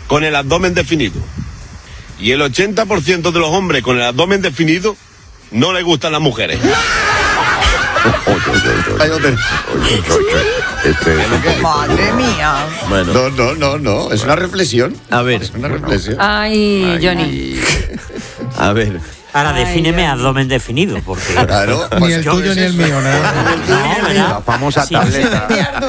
con el abdomen definido. Y el 80% de los hombres con el abdomen definido no les gustan las mujeres. Madre mía. Bueno. No, es una reflexión. A ver. Es una reflexión. Ay, Johnny. A ver. Ahora defíneme abdomen definido, porque... Claro. Ni el tuyo ni el mío, ¿no? La famosa tableta.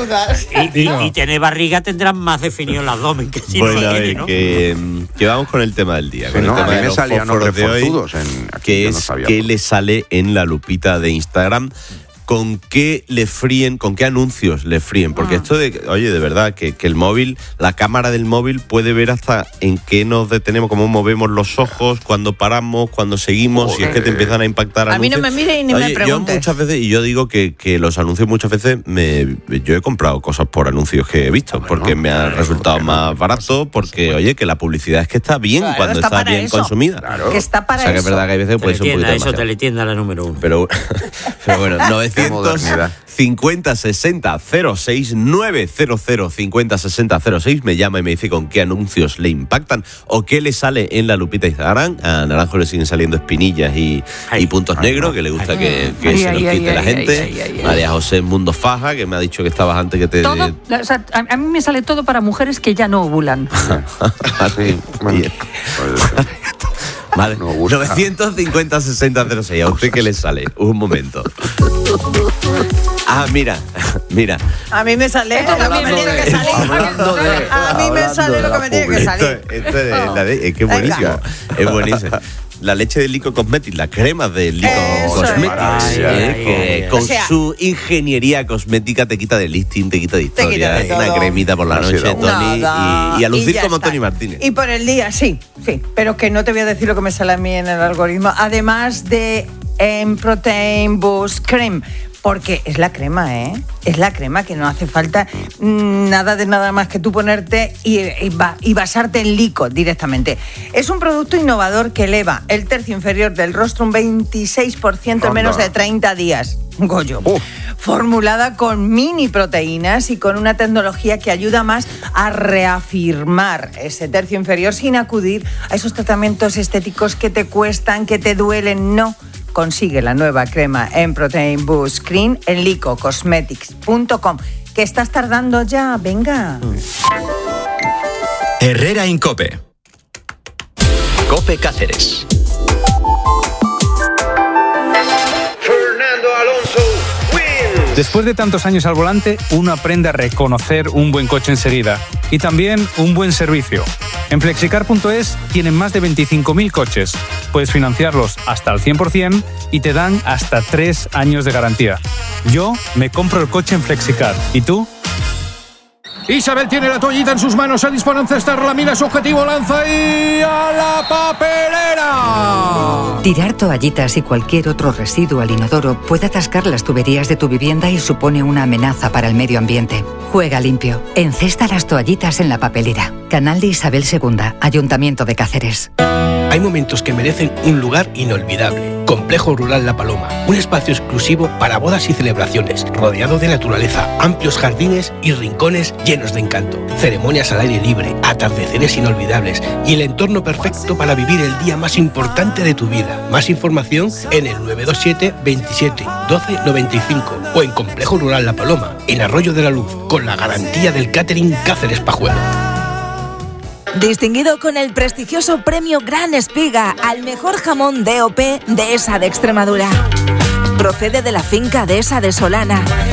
Y tener barriga tendrán más definido el abdomen que si Bueno, no a tiene, ver, ¿no? que vamos con el tema del día. Sí, con no, el tema a mí de me los salían los fósforos de hoy, reforzudos que yo no es sabía qué todo. le sale en la lupita de Instagram. ¿Con qué le fríen, con qué anuncios le fríen? Porque esto de, oye, de verdad, que el móvil, la cámara del móvil puede ver hasta en qué nos detenemos, cómo movemos los ojos, cuando paramos, cuando seguimos, si es que te empiezan a impactar A mí anuncios. no me mires ni me preguntes. Yo muchas veces, y yo digo que los anuncios muchas veces, yo he comprado cosas por anuncios que he visto, porque me ha resultado más barato, porque, oye, que la publicidad es que está bien Claro, cuando está bien eso. consumida. Que está para O sea, que es eso. verdad que hay veces que puede ser un poquito Teletienda, eso, demasiado. teletienda la número 1. Pero bueno, modernidad. 950 60 06 900 50 60 06 me llama y me dice con qué anuncios le impactan o qué le sale en la lupita de Instagram. A Naranjo le siguen saliendo espinillas y puntos negros, que le gusta que se los quite la gente. María José Mundo Faja, que me ha dicho que estabas antes que te... Todo, o sea, a mí me sale todo para mujeres que ya no ovulan. Sí, bueno, Bien. Vale, No gusta. 950 60 06. ¿A usted qué le sale? Un momento. Ah, mira. A mí me sale lo que me tiene que salir. A mí me sale lo que me tiene que salir. Esto es que es buenísimo. Es buenísimo. La leche de Lico Cosmetics, la crema de Lico Eso es. Cosmetics, que con O sea, su ingeniería cosmética te quita de listing, te quita de historia. quita de Una todo. cremita por la noche, Tony, Nada. y a lucir ya como está. Tony Martínez. Y por el día, sí. Pero que no te voy a decir lo que me sale a mí en el algoritmo. Además de Protein Boost Cream. Porque es la crema, ¿eh? Es la crema que no hace falta nada más que tú ponerte y basarte en Lico directamente. Es un producto innovador que eleva el tercio inferior del rostro un 26% en menos de 30 días. Goyo. Formulada con mini proteínas y con una tecnología que ayuda más a reafirmar ese tercio inferior sin acudir a esos tratamientos estéticos que te cuestan, que te duelen, no. Consigue la nueva crema en Protein Boost Cream en licocosmetics.com. ¿Que estás tardando ya? Venga. Herrera Incope. Cope Cáceres. Fernando Alonso wins. Después de tantos años al volante, uno aprende a reconocer un buen coche enseguida y también un buen servicio. En Flexicar.es tienen más de 25.000 coches. Puedes financiarlos hasta al 100% y te dan hasta 3 años de garantía. Yo me compro el coche en Flexicar. ¿Y tú? Isabel tiene la toallita en sus manos, se dispone a encestarla, mira su objetivo, lanza y a la papelera. Tirar toallitas y cualquier otro residuo al inodoro puede atascar las tuberías de tu vivienda y supone una amenaza para el medio ambiente. Juega limpio. Encesta las toallitas en la papelera. Canal de Isabel II, Ayuntamiento de Cáceres. Hay momentos que merecen un lugar inolvidable. Complejo Rural La Paloma, un espacio exclusivo para bodas y celebraciones, rodeado de naturaleza, amplios jardines y rincones llenos de encanto, ceremonias al aire libre, atardeceres inolvidables y el entorno perfecto para vivir el día más importante de tu vida. Más información en el 927 27 12 95 o en Complejo Rural La Paloma, en Arroyo de la Luz, con la garantía del catering Cáceres Pajuelo. Distinguido con el prestigioso premio Gran Espiga al mejor jamón DOP Dehesa de Extremadura. Procede de la finca Dehesa de Solana